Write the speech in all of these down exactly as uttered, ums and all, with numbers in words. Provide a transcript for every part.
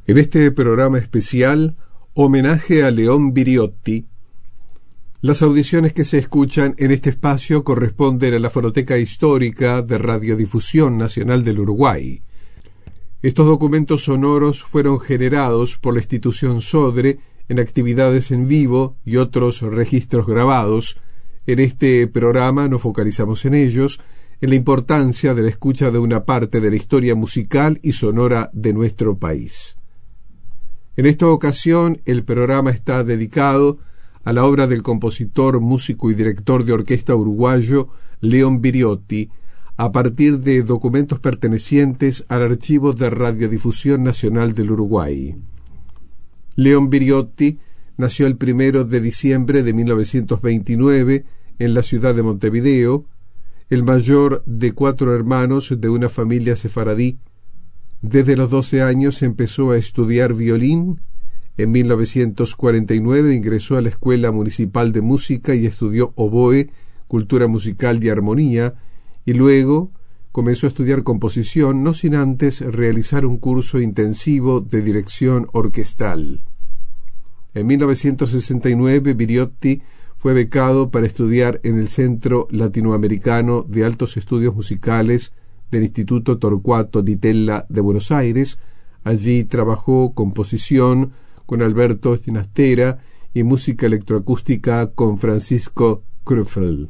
En este programa especial, homenaje a León Biriotti. Las audiciones que se escuchan en este espacio corresponden a la Fonoteca Histórica de Radiodifusión Nacional del Uruguay. Estos documentos sonoros fueron generados por la institución SODRE en actividades en vivo y otros registros grabados. En este programa nos focalizamos en ellos, en la importancia de la escucha de una parte de la historia musical y sonora de nuestro país. En esta ocasión, el programa está dedicado a la obra del compositor, músico y director de orquesta uruguayo León Biriotti, a partir de documentos pertenecientes al Archivo de Radiodifusión Nacional del Uruguay. León Biriotti nació el primero de diciembre de mil novecientos veintinueve en la ciudad de Montevideo, el mayor de cuatro hermanos de una familia sefaradí. Desde los doce años empezó a estudiar violín. En mil novecientos cuarenta y nueve ingresó a la Escuela Municipal de Música y estudió oboe, cultura musical y armonía, y luego comenzó a estudiar composición, no sin antes realizar un curso intensivo de dirección orquestal. En mil novecientos sesenta y nueve Biriotti fue becado para estudiar en el Centro Latinoamericano de Altos Estudios Musicales del Instituto Torcuato Di Tella de Buenos Aires. Allí trabajó composición con Alberto Ginastera y música electroacústica con Francisco Krupfel.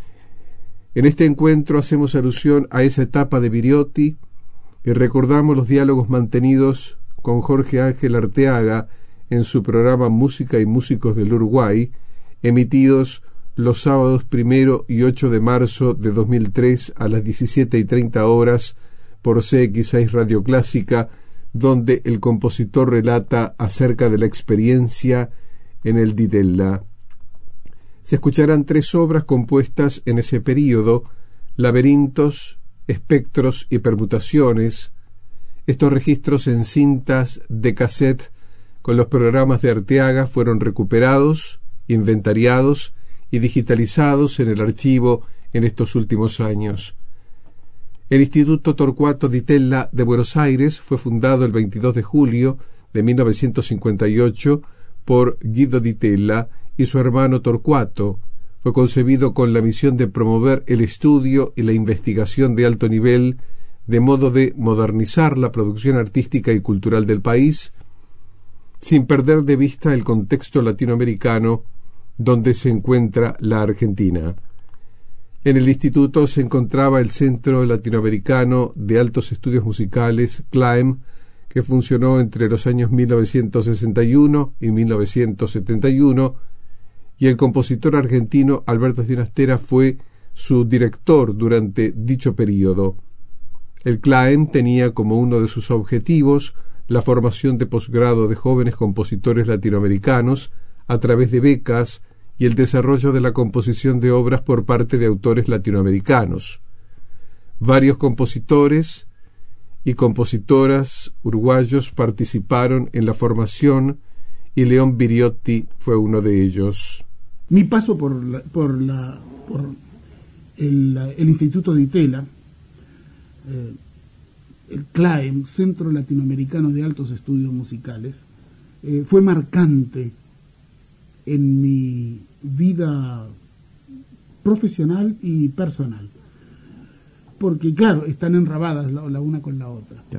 En este encuentro hacemos alusión a esa etapa de Biriotti y recordamos los diálogos mantenidos con Jorge Ángel Arteaga en su programa Música y Músicos del Uruguay, emitidos los sábados primero y ocho de marzo de dos mil tres a las diecisiete y treinta horas por C X seis Radio Clásica, donde el compositor relata acerca de la experiencia en el Di Tella. Se escucharán tres obras compuestas en ese período: Laberintos, Espectros y Permutaciones. Estos registros en cintas de cassette con los programas de Arteaga fueron recuperados, inventariados y digitalizados en el archivo en estos últimos años. El Instituto Torcuato Di Tella de Buenos Aires fue fundado el veintidós de julio de mil novecientos cincuenta y ocho por Guido Di Tella y su hermano Torcuato. Fue concebido con la misión de promover el estudio y la investigación de alto nivel, de modo de modernizar la producción artística y cultural del país, sin perder de vista el contexto latinoamericano donde se encuentra la Argentina. En el instituto se encontraba el Centro Latinoamericano de Altos Estudios Musicales, CLAEM, que funcionó entre los años mil novecientos sesenta y uno y mil novecientos setenta y uno, y el compositor argentino Alberto Ginastera fue su director durante dicho período. El CLAEM tenía como uno de sus objetivos la formación de posgrado de jóvenes compositores latinoamericanos a través de becas y el desarrollo de la composición de obras por parte de autores latinoamericanos. Varios compositores y compositoras uruguayos participaron en la formación y León Biriotti fue uno de ellos. Mi paso por, la, por, la, por el, el Instituto Di Tella, eh, el CLAEM, Centro Latinoamericano de Altos Estudios Musicales, eh, fue marcante en mi vida profesional y personal, porque claro, están enrabadas la, la una con la otra. Yeah.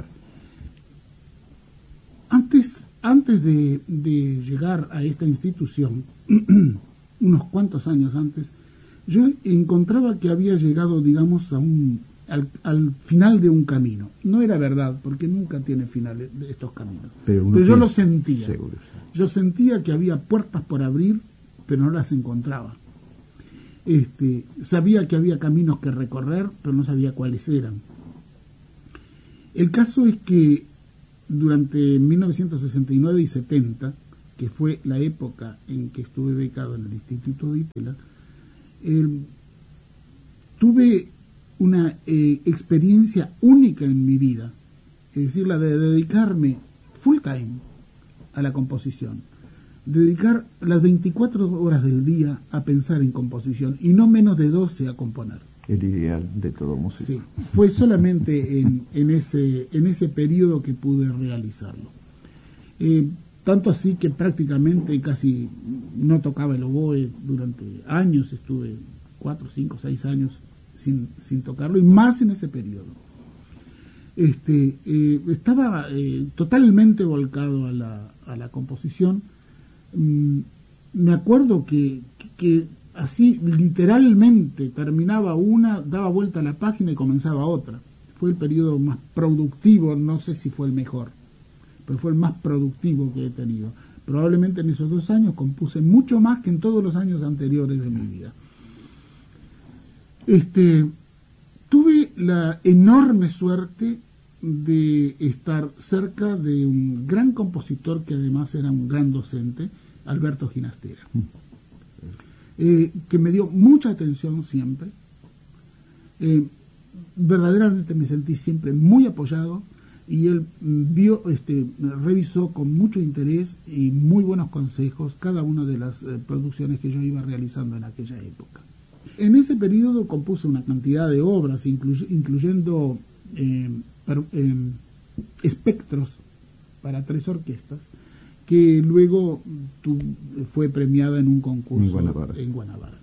Antes, antes de, de llegar a esta institución, unos cuantos años antes, yo encontraba que había llegado, digamos, a un al, al final de un camino. No era verdad, porque nunca tiene finales estos caminos. Pero, pero yo lo sentía. Seguro, sí. Yo sentía que había puertas por abrir, pero no las encontraba. Este, sabía que había caminos que recorrer, pero no sabía cuáles eran. El caso es que durante mil novecientos sesenta y nueve y setenta, que fue la época en que estuve becado en el Instituto Di Tella, eh, tuve una eh, experiencia única en mi vida, es decir, la de dedicarme full time a la composición, dedicar las veinticuatro horas del día a pensar en composición y no menos de doce a componer. El ideal de todo músico. Sí, fue solamente en, en ese en ese periodo que pude realizarlo. Eh, tanto así que prácticamente casi no tocaba el oboe durante años, estuve cuatro, cinco, seis años sin, sin tocarlo, y más en ese periodo. Este, eh, estaba eh, totalmente volcado a la, a la composición. Mm, me acuerdo que, que, que así literalmente terminaba una, daba vuelta a la página y comenzaba otra. Fue el periodo más productivo, no sé si fue el mejor, pero fue el más productivo que he tenido. Probablemente en esos dos años compuse mucho más que en todos los años anteriores de mi vida. Este, tuve la enorme suerte de estar cerca de un gran compositor que además era un gran docente, Alberto Ginastera, eh, que me dio mucha atención siempre. Eh, verdaderamente me sentí siempre muy apoyado, y él vio, este, revisó con mucho interés y muy buenos consejos cada una de las eh, producciones que yo iba realizando en aquella época. En ese periodo compuse una cantidad de obras, incluy, incluyendo eh, per, eh, espectros para tres orquestas, que luego tu, fue premiada en un concurso en Guanabara. En Guanabara.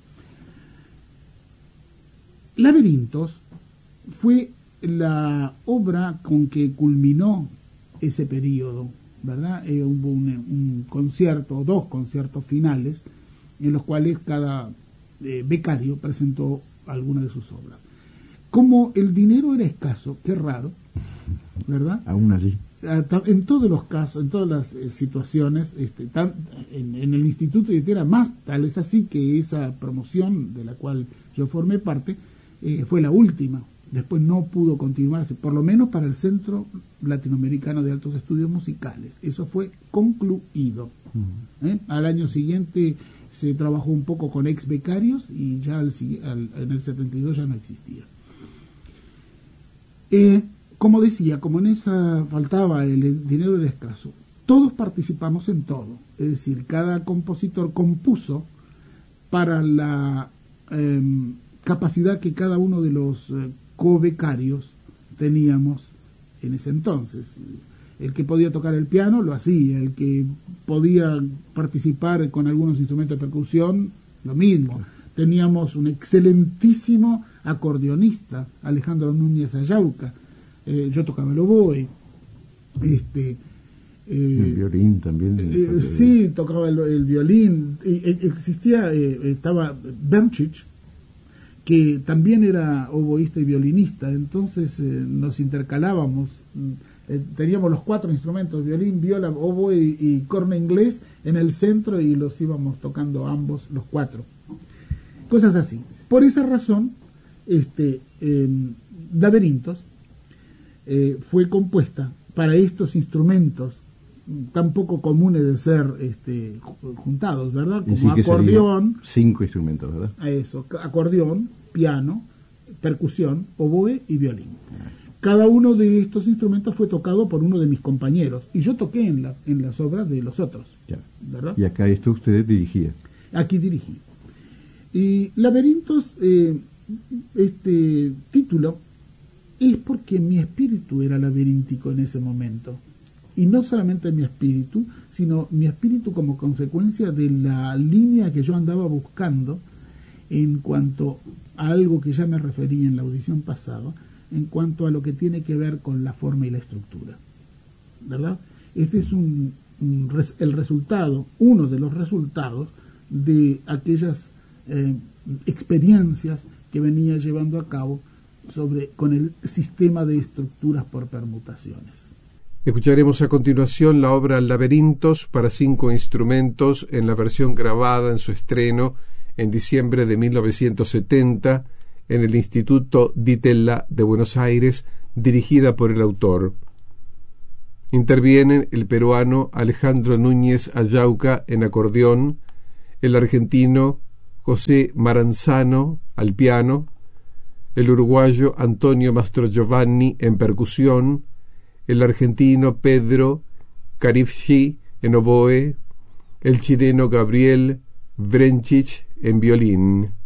Laberintos fue la obra con que culminó ese periodo, ¿verdad? Eh, hubo un, un concierto, dos conciertos finales, en los cuales cada eh, becario presentó alguna de sus obras. Como el dinero era escaso, qué raro, ¿verdad? Aún así. En todos los casos, en todas las eh, situaciones, este, tan, en, en el Instituto de Litera más, tal es así que esa promoción de la cual yo formé parte eh, fue la última. Después no pudo continuarse, por lo menos para el Centro Latinoamericano de Altos Estudios Musicales. Eso fue concluido. Uh-huh. ¿Eh? Al año siguiente se trabajó un poco con ex becarios y ya al, al, en el setenta y dos ya no existía. Eh, como decía, como en esa faltaba el, el dinero era escaso, todos participamos en todo. Es decir, cada compositor compuso para la eh, capacidad que cada uno de los eh, co-becarios teníamos en ese entonces. El que podía tocar el piano lo hacía, el que podía participar con algunos instrumentos de percusión, lo mismo. Teníamos un excelentísimo acordeonista, Alejandro Núñez Ayauca. Eh, yo tocaba el oboe. Este, eh, el violín también. Eh, sí, tocaba el, el violín. Eh, existía, eh, estaba Benchich, que también era oboísta y violinista, entonces eh, nos intercalábamos, eh, teníamos los cuatro instrumentos, violín, viola, oboe y, y corno inglés en el centro, y los íbamos tocando ambos, los cuatro. Cosas así. Por esa razón, este, eh, Laberintos eh, fue compuesta para estos instrumentos tan poco comunes de ser este, juntados, ¿verdad? Como sí, acordeón, cinco instrumentos, ¿verdad? A eso, acordeón, piano, percusión, oboe y violín. Cada uno de estos instrumentos fue tocado por uno de mis compañeros, y yo toqué en, la, en las obras de los otros, ya. ¿verdad? Y acá esto usted dirigía. Aquí dirigí. Y Laberintos, eh, este título, es porque mi espíritu era laberíntico en ese momento. Y no solamente mi espíritu, sino mi espíritu como consecuencia de la línea que yo andaba buscando en cuanto a algo que ya me referí en la audición pasada, en cuanto a lo que tiene que ver con la forma y la estructura, ¿verdad? Este es un, un res, el resultado, uno de los resultados de aquellas eh, experiencias que venía llevando a cabo sobre, con el sistema de estructuras por permutaciones. Escucharemos a continuación la obra Laberintos para cinco instrumentos en la versión grabada en su estreno en diciembre de mil novecientos setenta en el Instituto Di Tella de Buenos Aires, dirigida por el autor. Intervienen el peruano Alejandro Núñez Ayauca en acordeón, el argentino José Maranzano al piano, el uruguayo Antonio Mastrogiovanni en percusión, el argentino Pedro Carifchi en oboe, el chileno Gabriel Vrenchich en violín.